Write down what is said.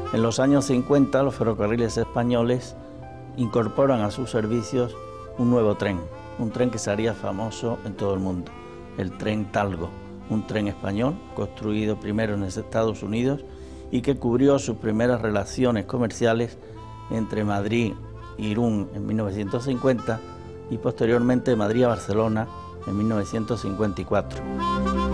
En los años 50 los ferrocarriles españoles incorporan a sus servicios un nuevo tren, un tren que se haría famoso en todo el mundo, el tren Talgo, un tren español construido primero en Estados Unidos y que cubrió sus primeras relaciones comerciales entre Madrid e Irún en 1950 y posteriormente de Madrid a Barcelona en 1954.